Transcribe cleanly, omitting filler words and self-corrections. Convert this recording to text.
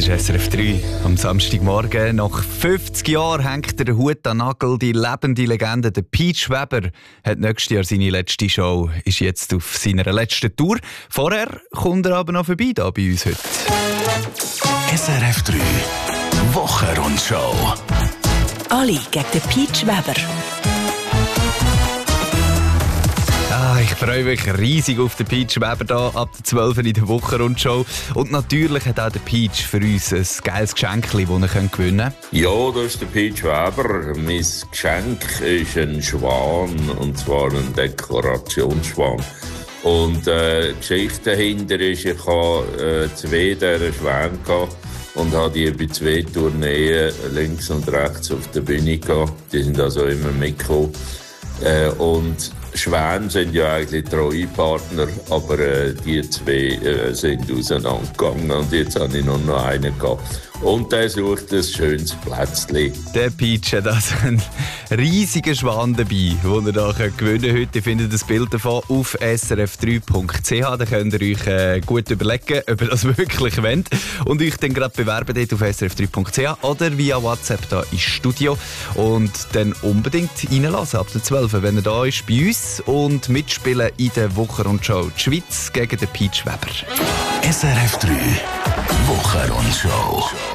ist SRF 3. Am Samstagmorgen, nach 50 Jahren, hängt der Hut an Nagel. Die lebende Legende, der Peach Weber, hat nächstes Jahr seine letzte Show, ist jetzt auf seiner letzten Tour. Vorher kommt er aber noch vorbei da bei uns heute. SRF 3 Wochenrundschau. Ali gegen den Peach Weber. Ich freue mich riesig auf den Peach Weber da ab der 12 in der Wochenrundschau. Und natürlich hat auch der Peach für uns ein geiles Geschenk, das er gewinnen kann. Ja, das ist der Peach Weber. Mein Geschenk ist ein Schwan, und zwar ein Dekorationsschwan. Und die Geschichte dahinter ist, ich hatte 2 dieser Schwäne und habe die bei 2 Tourneen links und rechts auf der Bühne gehabt. Die sind also immer mitgekommen. Und Schwäne sind ja eigentlich treue Partner, aber die 2 sind auseinandergegangen und jetzt habe ich nur noch einen gehabt. Und der sucht ein schönes Plätzchen. Der Peach hat also einen riesigen Schwan dabei, den er da gewinnen kann. Heute findet ihr das Bild davon auf srf3.ch. Da könnt ihr euch gut überlegen, ob ihr das wirklich wollt. Und euch dann gerade bewerben dort auf srf3.ch oder via WhatsApp da ins Studio. Und dann unbedingt reinlassen ab der 12, wenn er da ist bei uns und mitspielen in der Wochenrundschau. Die Schweiz gegen den Peach Weber. SRF 3 Wochenrundschau.